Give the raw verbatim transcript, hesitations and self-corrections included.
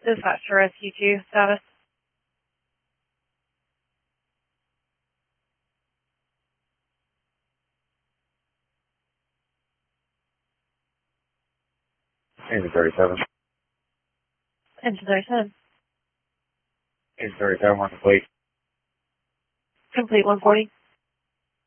Dispatch to Rescue two, status. Engine thirty-seven. Engine thirty-seven. Engine thirty-seven, one complete. Complete one forty.